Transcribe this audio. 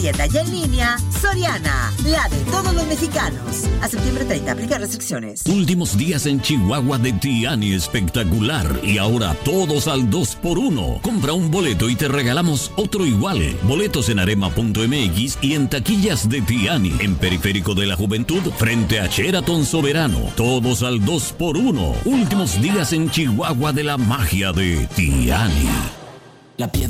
tienda y en línea, Soriana, la de todos los mexicanos. A septiembre 30, aplica restricciones. Últimos días en Chihuahua de Tiani espectacular. Y ahora todos al 2x1. Compra un boleto y te regalamos otro igual. Boletos en arema.mx y en taquillas de Tiani. En Periférico de la Juventud, frente a Sheraton Soberano. Todos al 2x1. Últimos días en Chihuahua de la magia de Tiani. La piedra